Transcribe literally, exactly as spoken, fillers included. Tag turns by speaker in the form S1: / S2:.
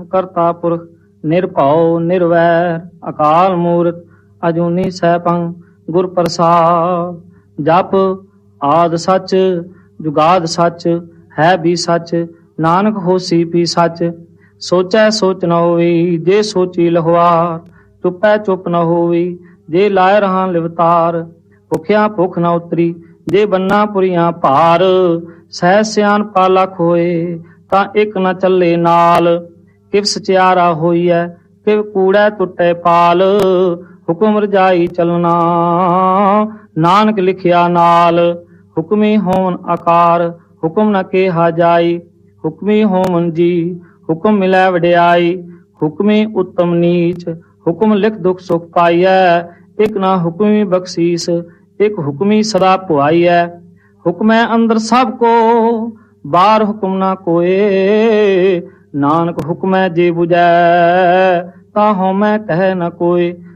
S1: ਕਰਤਾ ਪੁਰਖ ਨਿਰਭਉ ਨਿਰਵੈਰ ਅਕਾਲ ਮੂਰਤ ਅਜੂਨੀ ਸੈਭੰ ਗੁਰ ਪ੍ਰਸਾਦ। ਜਪ ਆਦ ਸੱਚ ਜੁਗਾਦ ਸੱਚ ਹੈ ਵੀ ਸੱਚ ਨਾਨਕ ਹੋਸੀ ਵੀ ਸੱਚ। ਸੋਚੈ ਸੋਚ ਨ ਹੋਈ ਜੇ ਸੋਚੀ ਲਹੁਆਰ ਚੁੱਪੈ ਚੁੱਪ ਨ ਹੋਈ ਜੇ ਲਾਇ ਰਹਾ ਲਿਵਤਾਰ। ਭੁਖਿਆ ਭੁੱਖ ਨ ਉਤਰੀ ਜੇ ਬੰਨਾ ਪੁਰੀਆਂ ਭਾਰ। ਸਹਿ ਸਿਆਣਪਾ ਲਖ ਹੋਏ ਤਾਂ ਇੱਕ ਨ ਚੱਲੇ ਨਾਲ। ਕਿਵ ਸਚਿਆਰਾ ਹੋਈਐ ਕਿਵ ਕੂੜੈ ਟੁੱਟੈ ਪਾਲ। ਹੁਕਮ ਰਜਾਈ ਚਲਣਾ ਨਾਨਕ ਲਿਖਿਆ ਨਾਲ। ਹੁਕਮੀ ਹੋਵਨ ਆਕਾਰ ਹੁਕਮ ਨ ਕਿਹਾ ਜਾਈ। ਹੁਕਮੀ ਹੋਵਨ ਜੀ ਹੁਕਮ ਮਿਲੈ ਵਡਿਆਈ। ਹੁਕਮੀ ਉੱਤਮ ਨੀਚ ਹੁਕਮ ਲਿਖ ਦੁਖ ਸੁਖ ਪਾਈਐ। ਇੱਕ ਨਾ ਹੁਕਮੀ ਬਖਸ਼ੀਸ ਇੱਕ ਹੁਕਮੀ ਸਦਾ ਪੁਆਈਐ। ਹੁਕਮੈ ਅੰਦਰ ਸਭ ਕੋ ਬਾਹਰ ਹੁਕਮ ਨਾ ਕੋਏ। ਨਾਨਕ ਹੁਕਮੈ ਜੇ ਬੁਝੈ ਤਾਂ ਹਉਮੈ ਕਹਿ ਨ ਕੋਏ।